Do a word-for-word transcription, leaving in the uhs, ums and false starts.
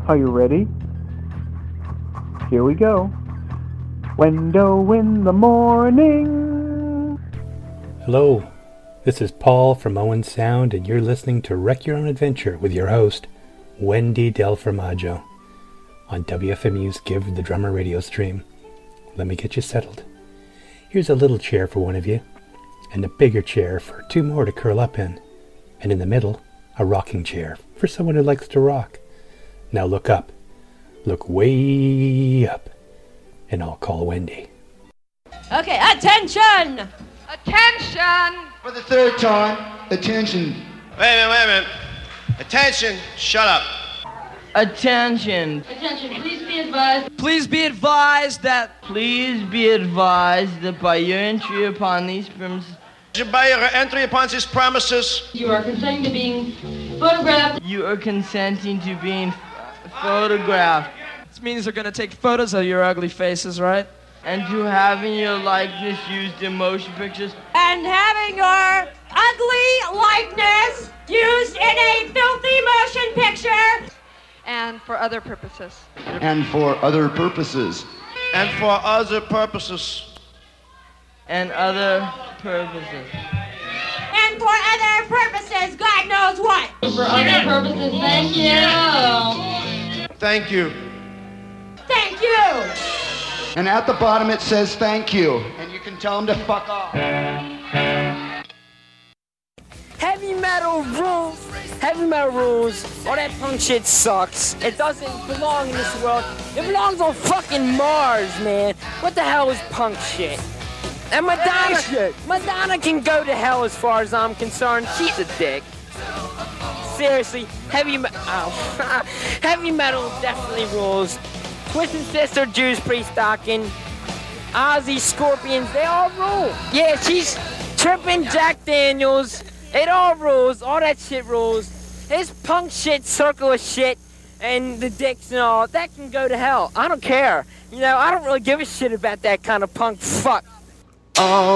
Are you ready? Here we go. Wendo in the morning. Hello, this is Paul from Owen Sound, and you're listening to Wreck Your Own Adventure with your host, Wendy Del Formaggio, on W F M U's Give the Drummer radio stream. Let me get you settled. Here's a little chair for one of you, and a bigger chair for two more to curl up in, and in the middle, a rocking chair for someone who likes to rock. Now look up. Look way up, and I'll call Wendy. Okay, attention! Attention! For the third time, attention. Wait a minute, wait a minute. Attention, shut up. Attention. Attention, please be advised. Please be advised that... Please be advised that by your entry upon these premises... By your entry upon these premises... You are consenting to being photographed. You are consenting to being f- photographed. This means they're gonna take photos of your ugly faces, right? And to having your likeness used in motion pictures. And having your ugly likeness used in a filthy motion picture. And for other purposes. And for other purposes. And for other purposes. And other purposes. And for other purposes, God knows what. For other purposes, thank you. Thank you. Thank you. And at the bottom it says thank you. And you can tell them to fuck off. Heavy metal rules. Heavy metal rules. All that punk shit sucks. It doesn't belong in this world. It belongs on fucking Mars, man. What the hell is punk shit? And Madonna, Madonna can go to hell as far as I'm concerned. She's a dick. Seriously, heavy metal. Oh. Heavy metal definitely rules. Twisted Sister, Judas Priest, Dawkins, Ozzy, Scorpions, they all rule. Yeah, she's tripping Jack Daniels. It all rules. All that shit rules. This punk shit, circular shit, and the dicks and all, that can go to hell. I don't care. You know, I don't really give a shit about that kind of punk fuck. Oh.